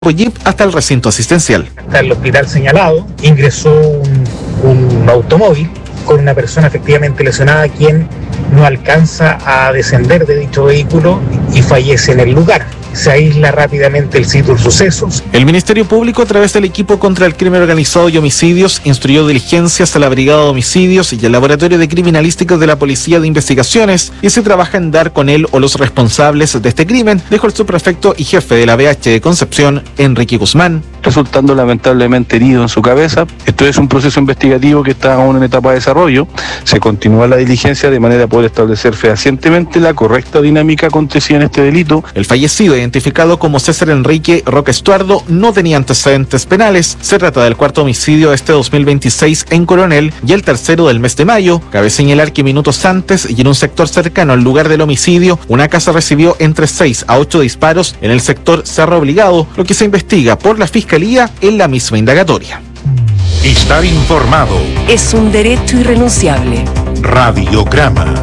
jeep hasta el recinto asistencial. Hasta el hospital señalado ingresó un automóvil con una persona efectivamente lesionada, quien no alcanza a descender de dicho vehículo y fallece en el lugar. Se aísla rápidamente el sitio de sucesos. El Ministerio Público, a través del equipo contra el crimen organizado y homicidios, instruyó diligencias a la Brigada de Homicidios y al Laboratorio de Criminalística de la Policía de Investigaciones y se trabaja en dar con él o los responsables de este crimen, dijo el subprefecto y jefe de la BH de Concepción, Enrique Guzmán. Resultando lamentablemente herido en su cabeza. Esto es un proceso investigativo que está aún en etapa de desarrollo. Se continúa la diligencia de manera a poder establecer fehacientemente la correcta dinámica acontecida en este delito. El fallecido, identificado como César Enrique Roque Estuardo, no tenía antecedentes penales. Se trata del cuarto homicidio de este 2026 en Coronel y el tercero del mes de mayo. Cabe señalar que minutos antes y en un sector cercano al lugar del homicidio, una casa recibió entre 6 a 8 disparos en el sector Cerro Obligado, lo que se investiga por la Fiscalía en la misma indagatoria. Estar informado es un derecho irrenunciable. Radiograma.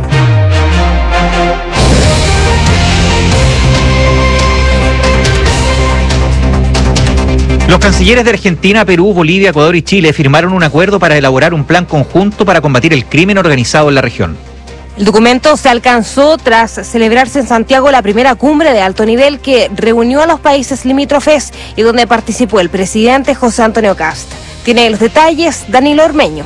Los cancilleres de Argentina, Perú, Bolivia, Ecuador y Chile firmaron un acuerdo para elaborar un plan conjunto para combatir el crimen organizado en la región. El documento se alcanzó tras celebrarse en Santiago la primera cumbre de alto nivel que reunió a los países limítrofes y donde participó el presidente José Antonio Kast. Tiene los detalles Danilo Ormeño.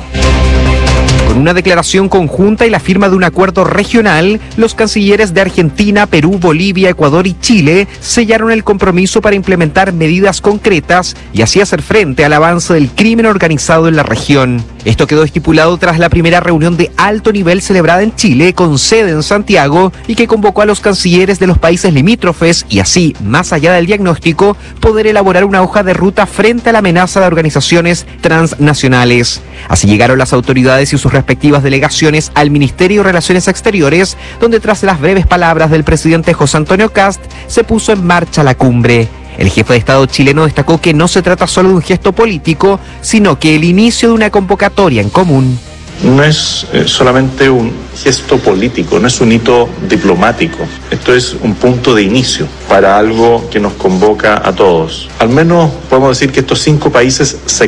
Con una declaración conjunta y la firma de un acuerdo regional, los cancilleres de Argentina, Perú, Bolivia, Ecuador y Chile sellaron el compromiso para implementar medidas concretas y así hacer frente al avance del crimen organizado en la región. Esto quedó estipulado tras la primera reunión de alto nivel celebrada en Chile, con sede en Santiago, y que convocó a los cancilleres de los países limítrofes y así, más allá del diagnóstico, poder elaborar una hoja de ruta frente a la amenaza de organizaciones transnacionales. Así llegaron las autoridades y sus respectivas delegaciones al Ministerio de Relaciones Exteriores, donde tras las breves palabras del presidente José Antonio Kast, se puso en marcha la cumbre. El jefe de Estado chileno destacó que no se trata solo de un gesto político, sino que el inicio de una convocatoria en común. No es solamente un gesto político, no es un hito diplomático. Esto es un punto de inicio para algo que nos convoca a todos. Al menos podemos decir que estos 5 países se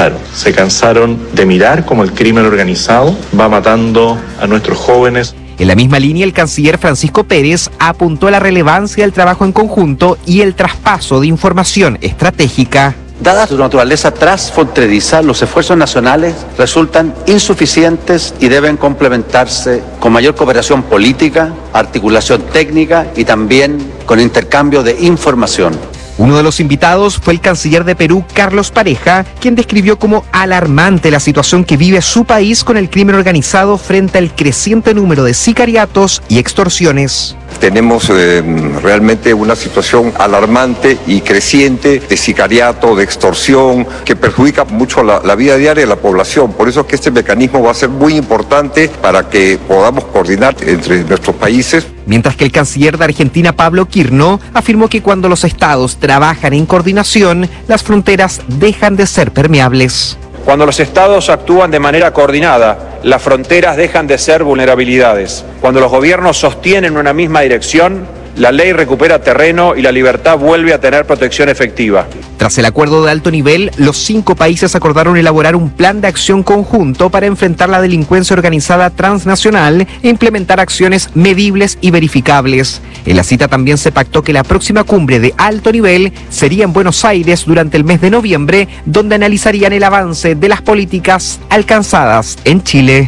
cansaron de mirar cómo el crimen organizado va matando a nuestros jóvenes. En la misma línea, el canciller Francisco Pérez apuntó a la relevancia del trabajo en conjunto y el traspaso de información estratégica. Dada su naturaleza transfronteriza, los esfuerzos nacionales resultan insuficientes y deben complementarse con mayor cooperación política, articulación técnica y también con intercambio de información. Uno de los invitados fue el canciller de Perú, Carlos Pareja, quien describió como alarmante la situación que vive su país con el crimen organizado frente al creciente número de sicariatos y extorsiones. Tenemos realmente una situación alarmante y creciente de sicariato, de extorsión, que perjudica mucho la vida diaria de la población. Por eso es que este mecanismo va a ser muy importante para que podamos coordinar entre nuestros países. Mientras que el canciller de Argentina, Pablo Quirno, afirmó que cuando los estados trabajan en coordinación, las fronteras dejan de ser permeables. Cuando los estados actúan de manera coordinada, las fronteras dejan de ser vulnerabilidades. Cuando los gobiernos sostienen una misma dirección, la ley recupera terreno y la libertad vuelve a tener protección efectiva. Tras el acuerdo de alto nivel, los 5 países acordaron elaborar un plan de acción conjunto para enfrentar la delincuencia organizada transnacional e implementar acciones medibles y verificables. En la cita también se pactó que la próxima cumbre de alto nivel sería en Buenos Aires durante el mes de noviembre, donde analizarían el avance de las políticas alcanzadas en Chile.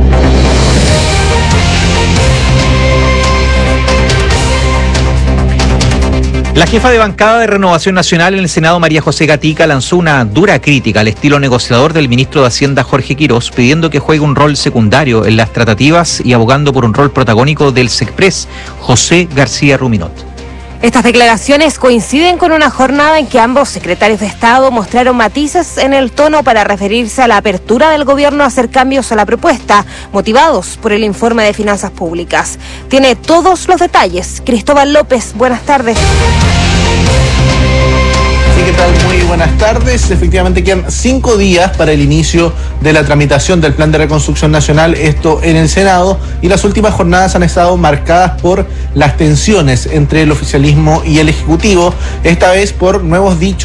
La jefa de bancada de Renovación Nacional en el Senado, María José Gatica, lanzó una dura crítica al estilo negociador del ministro de Hacienda, Jorge Quirós, pidiendo que juegue un rol secundario en las tratativas y abogando por un rol protagónico del SECPRES, José García Ruminot. Estas declaraciones coinciden con una jornada en que ambos secretarios de Estado mostraron matices en el tono para referirse a la apertura del gobierno a hacer cambios a la propuesta, motivados por el informe de finanzas públicas. Tiene todos los detalles. Cristóbal López, buenas tardes. Sí, ¿qué tal? Muy buenas buenas tardes. Efectivamente quedan 5 días para el inicio de la tramitación del Plan de Reconstrucción Nacional, esto en el Senado, y las últimas jornadas han estado marcadas por las tensiones entre el oficialismo y el Ejecutivo, esta vez por nuevos dichos